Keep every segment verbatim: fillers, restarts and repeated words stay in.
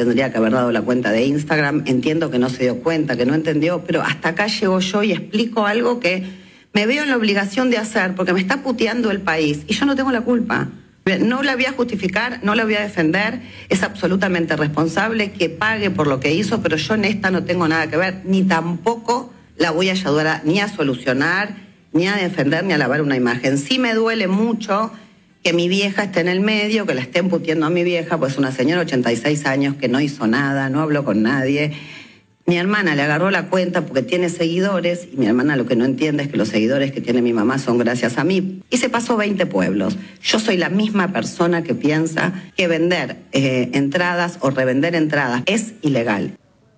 tendría que haber dado la cuenta de Instagram. Entiendo que no se dio cuenta, que no entendió, pero hasta acá llego yo y explico algo que me veo en la obligación de hacer porque me está puteando el país y yo no tengo la culpa. No la voy a justificar, no la voy a defender, es absolutamente responsable que pague por lo que hizo, pero yo en esta no tengo nada que ver, ni tampoco la voy a ayudar a, ni a solucionar, ni a defender, ni a lavar una imagen. Sí me duele mucho que mi vieja esté en el medio, que la estén puteando a mi vieja, pues una señora de ochenta y seis años que no hizo nada, no habló con nadie. Mi hermana le agarró la cuenta porque tiene seguidores, y mi hermana lo que no entiende es que los seguidores que tiene mi mamá son gracias a mí. Y se pasó veinte pueblos. Yo soy la misma persona que piensa que vender eh, entradas o revender entradas es ilegal.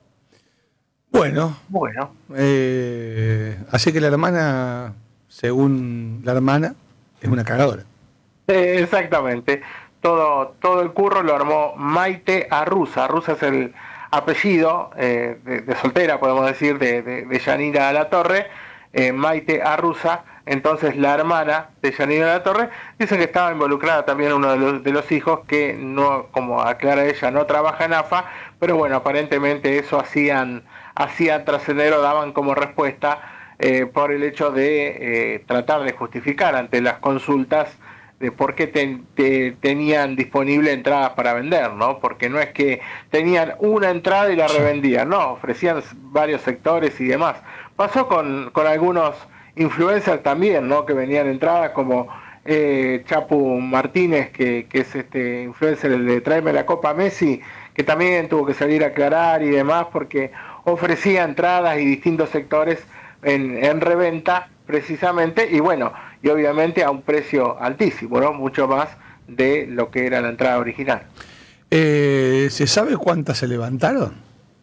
Bueno, bueno. Eh, así que la hermana, según la hermana, es una cagadora. Eh, exactamente. Todo, todo el curro lo armó Maite Arruza. Arruza es el apellido eh, de, de soltera, podemos decir, de, de, de Yanira Alatorre, eh, Maite Arruza. Entonces la hermana de Yanira Alatorre dice que estaba involucrada también uno de los, de los hijos que no, como aclara ella, no trabaja en A F A, pero bueno, aparentemente eso hacían, hacían trascender o daban como respuesta eh, por el hecho de eh, tratar de justificar ante las consultas de por qué te, te, tenían disponible entradas para vender, ¿no? Porque no es que tenían una entrada y la revendían, no, ofrecían varios sectores y demás. Pasó con, con algunos influencers también, ¿no? Que venían entradas como eh, Chapu Martínez, que, que es este influencer, el de Tráeme la Copa Messi, que también tuvo que salir a aclarar y demás, porque ofrecía entradas y distintos sectores en, en reventa, precisamente, y bueno, y obviamente a un precio altísimo, ¿no? Mucho más de lo que era la entrada original. Eh, ¿Se sabe cuántas se levantaron?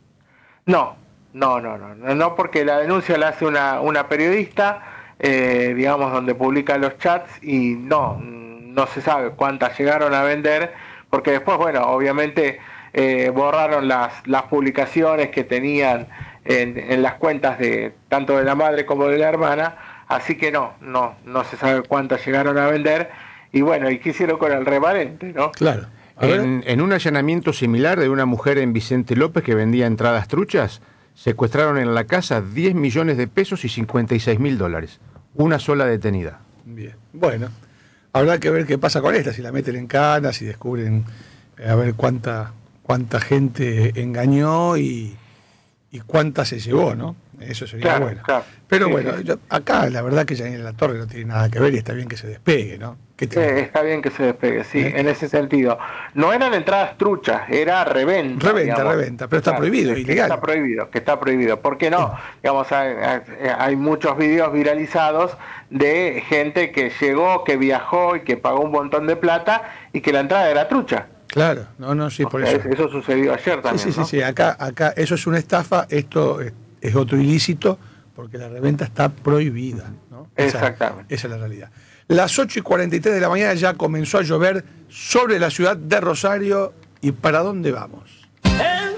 No, no, no, no, no, porque la denuncia la hace una, una periodista, eh, digamos, donde publica los chats, y no, no se sabe cuántas llegaron a vender, porque después, bueno, obviamente eh, borraron las, las publicaciones que tenían en, en las cuentas de tanto de la madre como de la hermana. Así que no, no, no se sabe cuántas llegaron a vender. Y bueno, ¿y qué hicieron con el remanente, no? Claro. En, en un allanamiento similar de una mujer en Vicente López que vendía entradas truchas, secuestraron en la casa diez millones de pesos y cincuenta y seis mil dólares. Una sola detenida. Bien. Bueno, habrá que ver qué pasa con esta, si la meten en cana, si descubren eh, a ver cuánta, cuánta gente engañó y, y cuánta se llevó, ¿no? Eso sería claro, bueno. Claro. Pero sí, bueno, sí. Yo, acá la verdad que Yanira Alatorre no tiene nada que ver y está bien que se despegue, ¿no? ¿Qué te... Sí, está bien que se despegue, sí, ¿Eh? en ese sentido. No eran entradas truchas, era reventa. Reventa, digamos. reventa, pero está Claro, prohibido, que ilegal. Está prohibido, que está prohibido. ¿Por qué no? Sí. Digamos, hay, hay muchos videos viralizados de gente que llegó, que viajó y que pagó un montón de plata y que la entrada era trucha. Claro, no, no, sí, por sea, eso. Eso sucedió ayer también, Sí, sí, ¿no? sí, sí, acá, acá eso es una estafa, esto es, es otro ilícito, porque la reventa está prohibida, ¿no? Esa, Exactamente. Esa es la realidad. Las ocho y cuarenta y tres de la mañana ya comenzó a llover sobre la ciudad de Rosario. ¿Y para dónde vamos?